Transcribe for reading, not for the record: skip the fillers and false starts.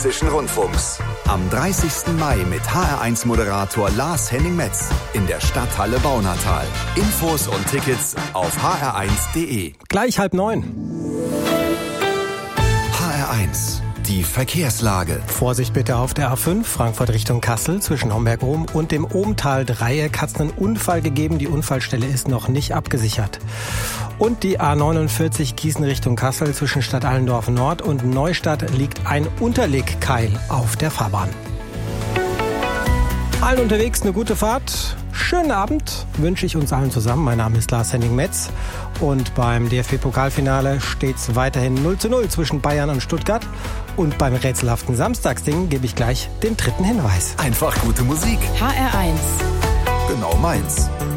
Hessischen Rundfunks. Am 30. Mai mit HR1-Moderator Lars Henning-Metz in der Stadthalle Baunatal. Infos und Tickets auf hr1.de. Gleich 8:30. HR1, die Verkehrslage. Vorsicht bitte auf der A5, Frankfurt Richtung Kassel, zwischen Homberg-Rom und dem Ohmtal-Dreieck hat es einen Unfall gegeben. Die Unfallstelle ist noch nicht abgesichert. Und die A49 Gießen Richtung Kassel zwischen Stadt Allendorf Nord und Neustadt liegt ein Unterlegkeil auf der Fahrbahn. Allen unterwegs eine gute Fahrt. Schönen Abend wünsche ich uns allen zusammen. Mein Name ist Lars Henning-Metz und beim DFB-Pokalfinale steht es weiterhin 0:0 zwischen Bayern und Stuttgart. Und beim rätselhaften Samstagsding gebe ich gleich den dritten Hinweis. Einfach gute Musik. HR1. Genau meins.